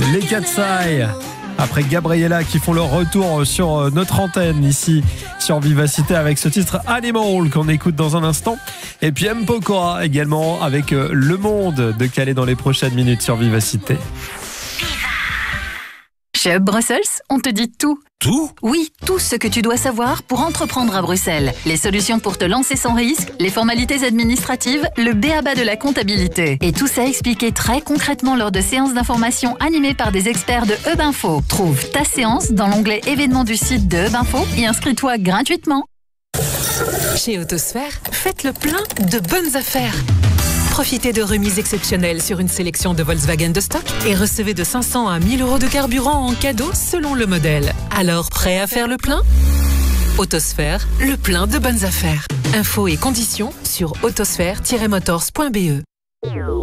les Katsai. Après Gabriella qui font leur retour sur notre antenne ici sur Vivacité avec ce titre Animal qu'on écoute dans un instant. Et puis M. Pokora également avec Le Monde de Calais dans les prochaines minutes sur Vivacité. Chez Hub Brussels, on te dit tout. Tout ? Oui, tout ce que tu dois savoir pour entreprendre à Bruxelles. Les solutions pour te lancer sans risque, les formalités administratives, le b.a.-ba de la comptabilité. Et tout ça expliqué très concrètement lors de séances d'information animées par des experts de Hub Info. Trouve ta séance dans l'onglet événements du site de Hub Info et inscris-toi gratuitement. Chez Autosphère, faites le plein de bonnes affaires. Profitez de remises exceptionnelles sur une sélection de Volkswagen de stock et recevez de 500 à 1000 euros de carburant en cadeau selon le modèle. Alors, prêt à faire le plein ? Autosphère, le plein de bonnes affaires. Infos et conditions sur autosphère-motors.be.